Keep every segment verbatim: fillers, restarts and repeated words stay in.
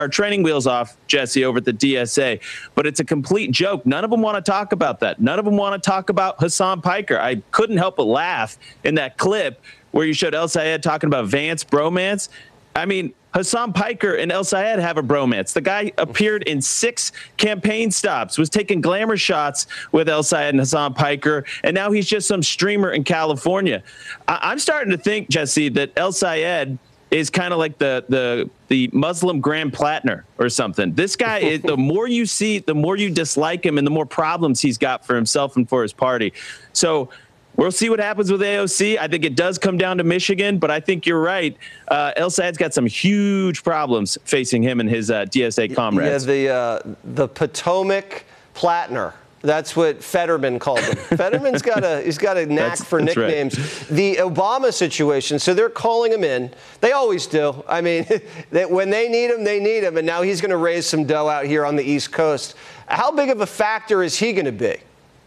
our training wheels off, Jesse, over at the D S A, but it's a complete joke. None of them want to talk about that. None of them want to talk about Hassan Piker. I couldn't help but laugh in that clip where you showed El Sayed talking about Vance bromance. I mean, Hassan Piker and El Sayed have a bromance. The guy appeared in six campaign stops, was taking glamour shots with El Sayed and Hassan Piker, and now he's just some streamer in California. I- I'm starting to think, Jesse, that El Sayed is kind of like the the the Muslim Grand Plattner or something. This guy, is, the more you see, the more you dislike him and the more problems he's got for himself and for his party. So we'll see what happens with A O C. I think it does come down to Michigan, but I think you're right. Uh, El Sayed's got some huge problems facing him and his uh, D S A comrades. Yeah, the, uh, the Potomac Plattner. That's what Fetterman called him. Fetterman's got a he's got a knack that's, for that's nicknames. Right. The Obama situation. So they're calling him in. They always do. I mean, that when they need him, they need him. And now he's going to raise some dough out here on the East Coast. How big of a factor is he going to be?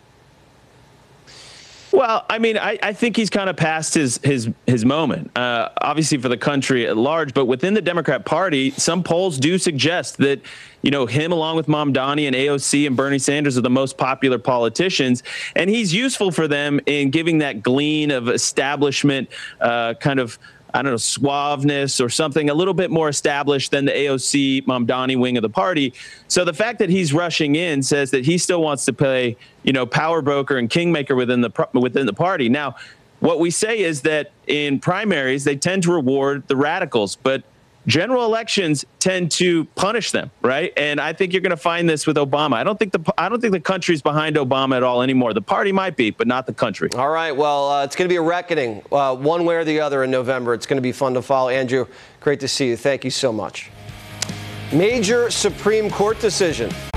Well, I mean, I, I think he's kind of past his his his moment, uh, obviously for the country at large. But within the Democrat Party, some polls do suggest that, you know, him along with Mamdani and A O C and Bernie Sanders are the most popular politicians. And he's useful for them in giving that glean of establishment uh, kind of, I don't know, suaveness or something a little bit more established than the A O C Mamdani wing of the party. So the fact that he's rushing in says that he still wants to play, you know, power broker and kingmaker within the within the party. Now, what we say is that in primaries, they tend to reward the radicals, but general elections tend to punish them, right? And I think you're going to find this with Obama. I don't think the I don't think the country's behind Obama at all anymore. The party might be, but not the country. All right. Well, uh, it's going to be a reckoning, uh, one way or the other in November. It's going to be fun to follow. Andrew, great to see you. Thank you so much. Major Supreme Court decision.